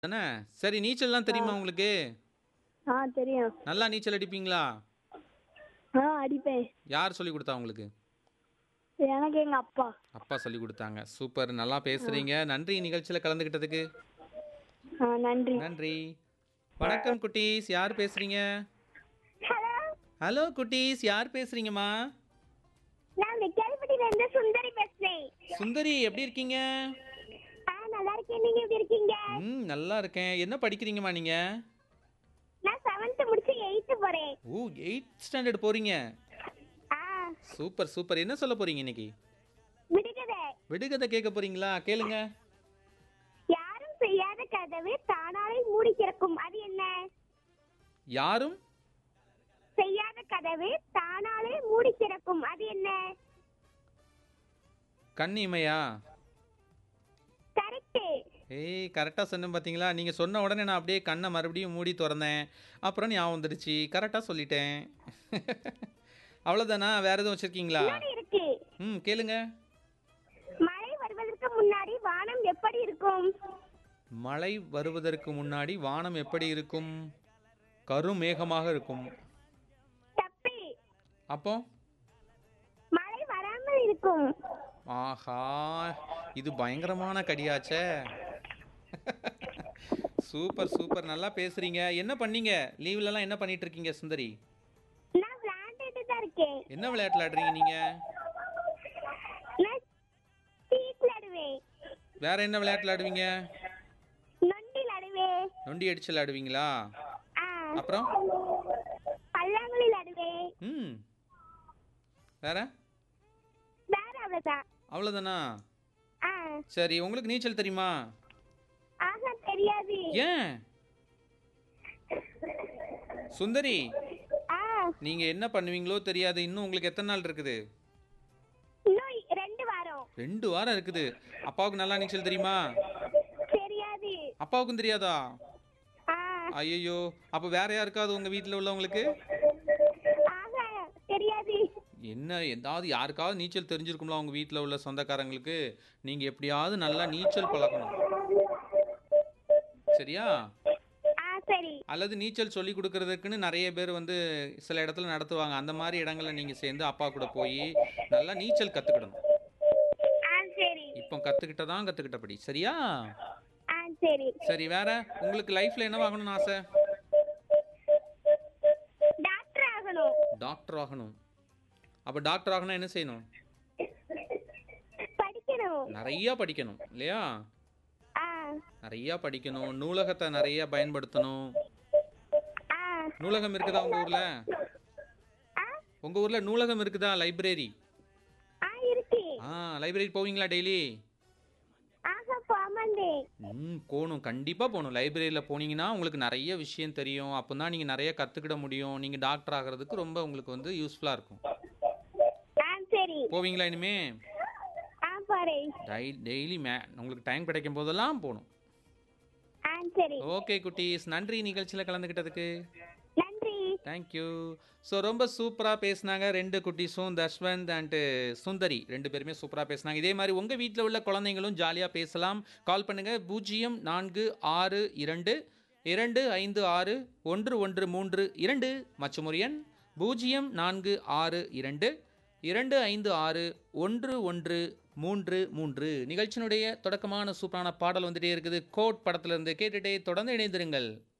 தானே? சரி நீச்சல்லாம் ஆ. தெரியுமா உங்களுக்கு? தெரியும். நல்லா நீச்சல் அடிப்பீங்களா? அடிப்பேன். யார் சொல்லிக் குடுத்தா உங்களுக்கு? எனக்கு எங்க அப்பா. அப்பா சொல்லிக் குடுத்தாங்க. சூப்பர். நல்லா ஆ. பேசுறீங்க. நன்றி நிகழ்ச்சியில கலந்துக்கிட்டதுக்கு. நன்றி. நன்றி. வணக்கம் குட்டீஸ். யார் பேசுறீங்க? ஹலோ. ஹலோ குட்டீஸ். யார் பேசுறீங்கம்மா? நான் வெக்காலிப்பட்டில இருந்து சுந்தரி பேசுறேன். சுந்தரி எப்படி இருக்கீங்க? நல்லா இருக்கேன். நீங்க எப்படி இருக்கீங்க? நல்லா இருக்கேன். என்ன படிக்கிறீங்கம்மா நீங்க? நான் 7th முடிச்சு 8th போறேன். ஓ! 8th ஸ்டாண்டர்ட் போறீங்க. ஆ. Super, super. என்ன சொல்லப் போறீங்க இன்னைக்கு? விடுகதை. விடுகதை கேட்க போறீங்களா? கேளுங்க. யாரும் செய்யாத கதவு தானாலே மூடி திறக்கும். அது என்ன? யாரும் செய்யாத கதவு தானாலே மூடி திறக்கும். அது என்ன? கண் இமையா? கரெக்ட். ஏய் கரெக்டாக சொன்னேன் பார்த்தீங்களா? நீங்கள் சொன்ன உடனே நான் அப்படியே கண்ணை மறுபடியும் மூடி திறந்தேன். அப்புறம் ஞாபகம் வந்துடுச்சு. கரெக்டாக சொல்லிட்டேன். அவ்வளோதானா? வேற எதுவும் வச்சிருக்கீங்களா? இன்னொன்னு இருக்கு. கேளுங்க. மழை வருவதற்கு முன்னாடி வானம் எப்படி இருக்கும்? மழை வருவதற்கு முன்னாடி வானம் எப்படி இருக்கும்? கருமேகமாக இருக்கும். தப்பு. அப்போ? மழை வராமல் இருக்கும். ஆஹா! இது பயங்கரமான கடியாச்சே. Super, super. நல்லா பேசுறீங்க. என்ன பண்ணீங்க? லீவ்லலாம் என்ன பண்ணிட்டு இருக்கீங்க சுந்தரி? நான் விளையாண்டுட்டு தான் இருக்கேன். என்ன விளையாட்டு விளையாடுறீங்க நீங்க? நான் சீட் விளையாடுவேன். வேற என்ன விளையாட்டு விளையாடுவீங்க? நொண்டி விளையாடுவேன். நொண்டி அடிச்சு விளையாடுவீங்களா? ஆ. அப்புறம்? பல்லாங்குழி விளையாடுவேன். ம். வேற? வேற அவ்வளவுதான். அவ்வளோதானா? ஆ. சரி, உங்களுக்கு நீச்சல் தெரியுமா? தெரியாது. ஏன்? சுந்தரி, ஆ. நீங்க என்ன பண்ணுவீங்களோ தெரியாது. இன்னும் உங்களுக்கு எத்தனை நாள் இருக்குது? இன்னும் 2 வாரம். 2 வாரம் இருக்குது. அப்பாவுக்கு நல்லா நீச்சல் தெரியுமா? தெரியாது. அப்பாவுக்கும் தெரியாதா? ஆ. ஐயையோ! அப்ப வேற யாருக்காவது உங்க வீட்ல உள்ளவங்களுக்கு? தெரியாது. என்ன ஏதாவது யாருக்காவது நீச்சல் தெரிஞ்சிருக்கும்ல உங்க வீட்ல உள்ள சொந்தக்காரங்களுக்கு? நீங்க எப்படியாவது நல்லா நீச்சல் பழகணும். சரியா? சரி. அல்லது நீச்சல் சொல்லிக் குடுக்கறதுக்குன்னு நெறைய பேர் வந்து சில இடத்துல நடத்துவாங்க. அந்த மாரி இடங்கள்ல நீங்க சேர்ந்து அப்பா கூட போயி நல்லா நீச்சல் கத்துக்கிடணும். சரி. இப்போ கத்துக்கிட்டா தான் கத்துக்கிட்டபடி. சரியா? சரி. சரி வேற? உங்களுக்கு லைஃப்ல என்னவாகணும்னு ஆசை? டாக்டர் ஆகணும். டாக்டர் ஆகணும். அப்ப டாக்டர் ஆகணும்னா என்ன செய்யணும்? படிக்கணும். நெறைய படிக்கணும். இல்லையா? ஆ. நெறைய படிக்கணும். நூலகத்தை நெறைய பயன்படுத்தணும். ஆ. நூலகம் இருக்குதா உங்க ஊர்ல? ஆ. உங்க ஊர்ல நூலகம் இருக்குதா? லைப்ரரி? இருக்கு. லைப்ரரி போவீங்களா டெய்லி? போமாண்டே. போணும். கண்டிப்பா போணும். லைப்ரரியில போனீங்கன்னா உங்களுக்கு நெறைய விஷயம் தெரியும். அப்பதான் நீங்க நெறைய கத்துக்கிட முடியும். நீங்க டாக்டர் ஆகுறதுக்கு ரொம்ப உங்களுக்கு வந்து யூஸ்ஃபுல்லா இருக்கும். சரி. போவீங்களா இனிமே? போறேன். டெய்லி உங்களுக்கு டைம் கிடைக்கும் போதெல்லாம் போணும். சரி. ஓகே குட்டீஸ். நன்றி நிகழ்ச்சியில கலந்துக்கிட்டதுக்கு. நன்றி. தேங்க்யூ. ஸோ ரொம்ப சூப்பராக பேசினாங்க 2 குட்டீஸும், தஷ்வந்த் அண்ட் சுந்தரி 2 பேருமே சூப்பராக பேசினாங்க. இதே மாதிரி உங்கள் வீட்டில் உள்ள குழந்தைங்களும் ஜாலியாக பேசலாம். கால் பண்ணுங்கள் 0462 256 1132 மற்றும் ஒரு எண் 0462 256 1133. நிகழ்ச்சியினுடைய தொடக்கமான சூப்பரான பாடல் வந்துட்டே இருக்குது. கோட் படத்திலிருந்து கேட்டுட்டே தொடர்ந்து இணைந்திருங்கள்.